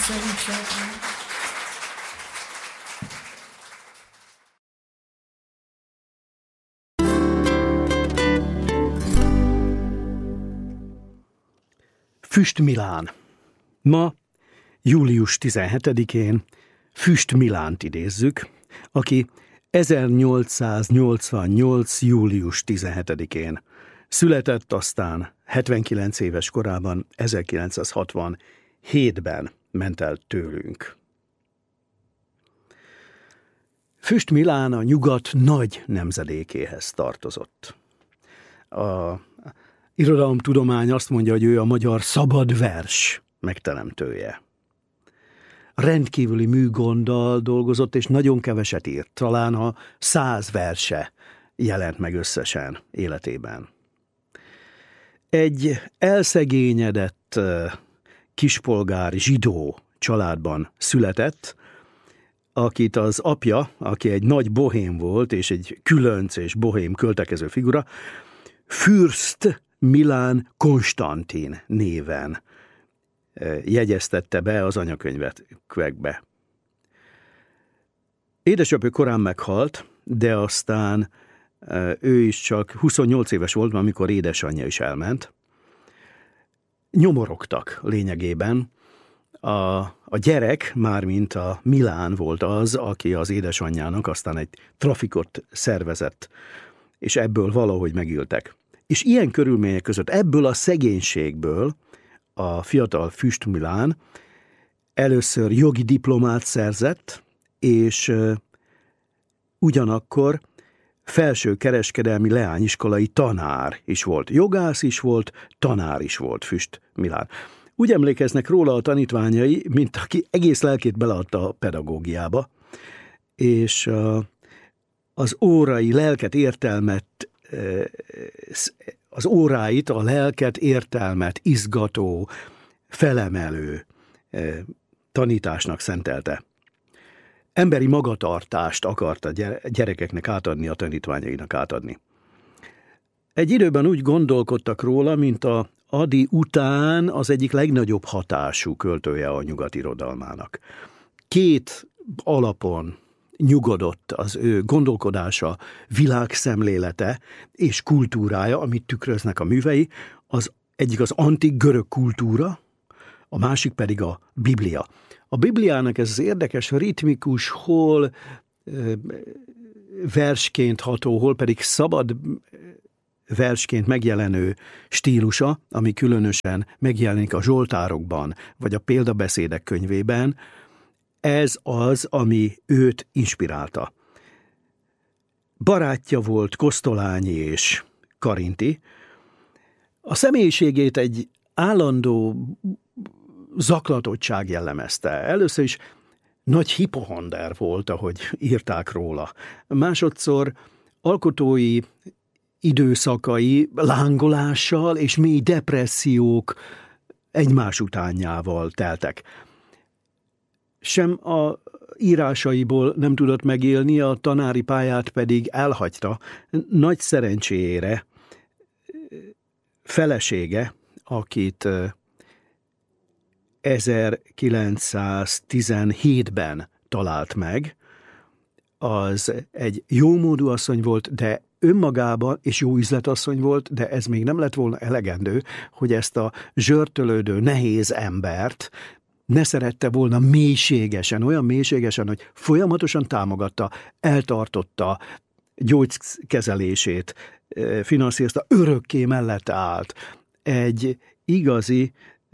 segítsen. Füst Milán. Ma, július 17-én Füst Milánt idézzük, aki 1888. július 17-én született, aztán 79 éves korában 1967-ben ment el tőlünk. Füst Milán a nyugat nagy nemzedékéhez tartozott. A irodalomtudomány azt mondja, hogy ő a magyar szabad vers megteremtője. Rendkívüli műgonddal dolgozott, és nagyon keveset írt. Talán a 100 verse jelent meg összesen életében. Egy elszegényedett kispolgári zsidó családban született, akit az apja, aki egy nagy bohém volt, és egy különc és bohém költekező figura, Fürst Milán Konstantin néven jegyeztette be az anyakönyvekbe. Édesapja korán meghalt, de aztán ő is csak 28 éves volt, amikor édesanyja is elment. Nyomorogtak lényegében. A gyerek, mármint a Milán volt az, aki az édesanyjának aztán egy trafikot szervezett, és ebből valahogy megéltek. És ilyen körülmények között, ebből a szegénységből a fiatal Füst Milán először jogi diplomát szerzett, és ugyanakkor felső kereskedelmi leányiskolai tanár is volt. Jogász is volt, tanár is volt Füst Milán. Úgy emlékeznek róla a tanítványai, mint aki egész lelkét beleadta a pedagógiába, és az órai lelket, értelmet, az óráit, a lelket, értelmet izgató, felemelő tanításnak szentelte. Emberi magatartást akart a gyerekeknek átadni, a tanítványainak átadni. Egy időben úgy gondolkodtak róla, mint a Ady után az egyik legnagyobb hatású költője a nyugat irodalmának. Két alapon nyugodott az ő gondolkodása, világszemlélete és kultúrája, amit tükröznek a művei. Az egyik az antik görög kultúra, a másik pedig a Biblia. A Bibliának ez az érdekes, ritmikus, hol versként ható, hol pedig szabad versként megjelenő stílusa, ami különösen megjelenik a zsoltárokban, vagy a példabeszédek könyvében, ez az, ami őt inspirálta. Barátja volt Kosztolányi és Karinti. A személyiségét egy állandó zaklatottság jellemezte. Először is nagy hipohonder volt, ahogy írták róla. Másodszor alkotói időszakai lángolással és mély depressziók egymás utánjával teltek. Sem a írásaiból nem tudott megélni, a tanári pályát pedig elhagyta. Nagy szerencséjére felesége, akit 1917-ben talált meg, az egy jómódú asszony volt, de önmagában, és jó üzletasszony volt, de ez még nem lett volna elegendő, hogy ezt a zsörtölődő, nehéz embert ne szerette volna mélységesen, olyan mélységesen, hogy folyamatosan támogatta, eltartotta gyógykezelését, finanszírozta, örökké mellett állt. Egy igazi,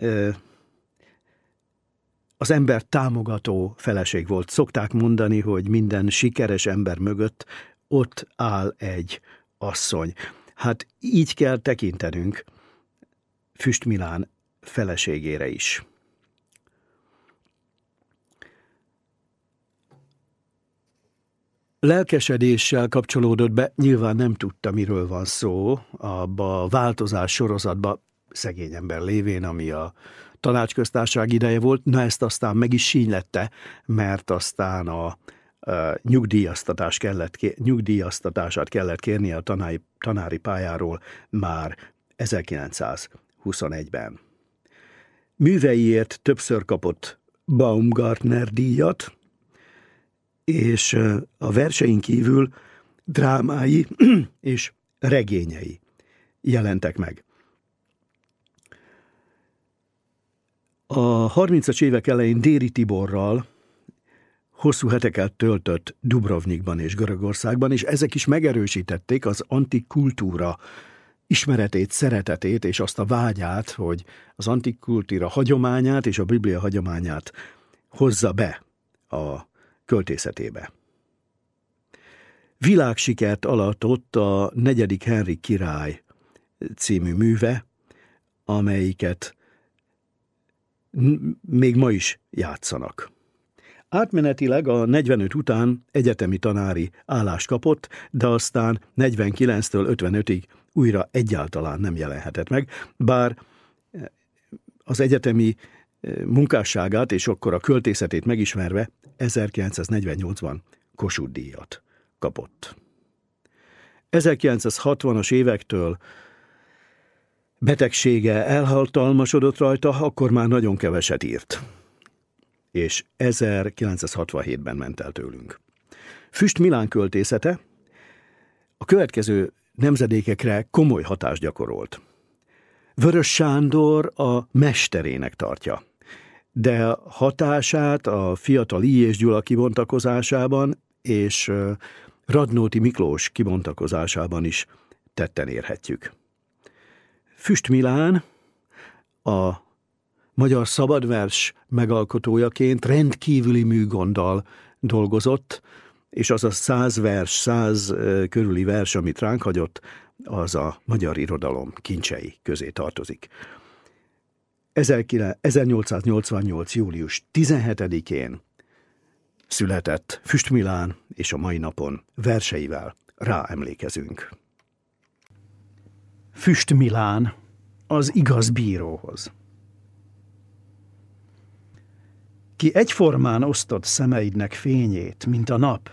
az ember támogató feleség volt. Szokták mondani, hogy minden sikeres ember mögött ott áll egy asszony. Hát így kell tekintenünk Füst Milán feleségére is. Lelkesedéssel kapcsolódott be, nyilván nem tudta, miről van szó, abba a változás sorozatba, szegény ember lévén, ami a tanácsköztársaság ideje volt, na ezt aztán meg is sínylette, mert aztán a nyugdíjaztatását kellett kérnie a tanári pályáról már 1921-ben. Műveiért többször kapott Baumgartner díjat, és a versein kívül drámái és regényei jelentek meg. A 30-as évek elején Déri Tiborral hosszú heteket töltött Dubrovnikban és Görögországban, és ezek is megerősítették az antik kultúra ismeretét, szeretetét és azt a vágyát, hogy az antik kultúra hagyományát és a Biblia hagyományát hozza be a költészetébe. Világsikert alatott a 4. Henrik király című műve, amelyiket még ma is játszanak. Átmenetileg a 45 után egyetemi tanári állást kapott, de aztán 49-től 55-ig újra egyáltalán nem jelenhetett meg, bár az egyetemi munkásságát és akkor a költészetét megismerve 1948-ban Kossuth-díjat kapott. 1960-as évektől betegsége elhatalmasodott rajta, akkor már nagyon keveset írt, és 1967-ben ment el tőlünk. Füst Milán költészete a következő nemzedékekre komoly hatást gyakorolt. Vörös Sándor a mesterének tartja, de hatását a fiatal I. és Gyula kibontakozásában és Radnóti Miklós kibontakozásában is tetten érhetjük. Füst Milán a magyar szabadvers megalkotójaként rendkívüli műgonddal dolgozott, és az a 100 vers, 100 körüli vers, amit ránk hagyott, az a magyar irodalom kincsei közé tartozik. 1888. július 17-én született Füst Milán, és a mai napon verseivel ráemlékezünk. Füst Milán az igaz bíróhoz. Ki egyformán osztott szemeidnek fényét, mint a nap,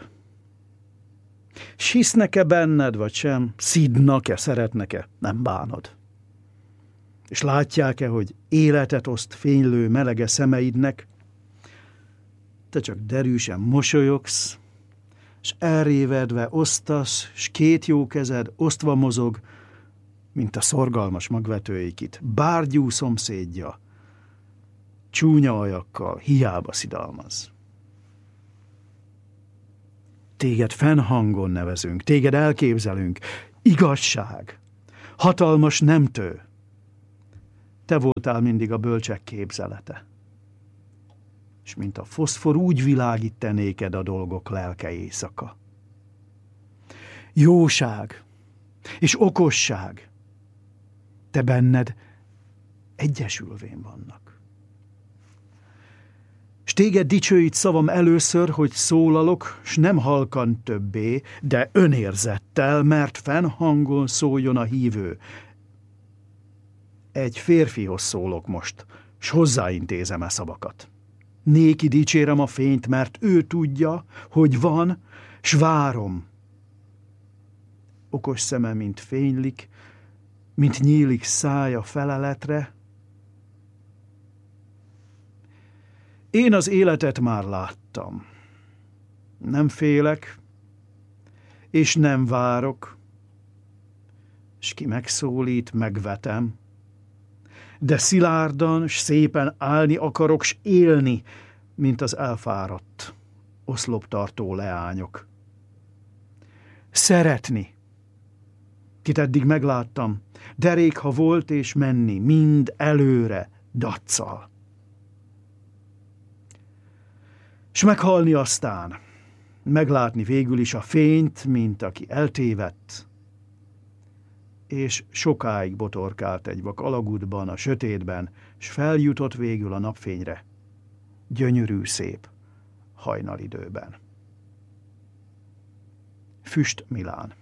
s hisznek-e benned, vagy sem, szidnak-e, szeretnek-e, nem bánod. És látják-e, hogy életet oszt fénylő melege szemeidnek, te csak derűsen mosolyogsz, s elrévedve osztasz, s két jó kezed osztva mozog, mint a szorgalmas magvetőikit, bárgyú szomszédja, csúnya ajakkal hiába szidalmaz. Téged fennhangon nevezünk, téged elképzelünk, igazság, hatalmas nemtő. Te voltál mindig a bölcsek képzelete. És mint a foszfor úgy világít te néked a dolgok lelke éjszaka. Jóság és okosság, te benned egyesülvén vannak. S téged dicsőít szavam először, hogy szólalok, s nem halkan többé, de önérzettel, mert fennhangon szóljon a hívő. Egy férfihoz szólok most, s hozzáintézem e szavakat. Néki dicsérem a fényt, mert ő tudja, hogy van, s várom. Okos szeme, mint fénylik, mint nyílik szája feleletre. Én az életet már láttam. Nem félek, és nem várok, s ki megszólít, megvetem. De szilárdan, s szépen állni akarok, s élni, mint az elfáradt, oszloptartó leányok. Szeretni, kit eddig megláttam, derék, ha volt, és menni, mind előre, daccal. S meghalni aztán, meglátni végül is a fényt, mint aki eltévedt, és sokáig botorkált egy vak alagútban, a sötétben, s feljutott végül a napfényre, gyönyörű szép hajnalidőben. Füst Milán.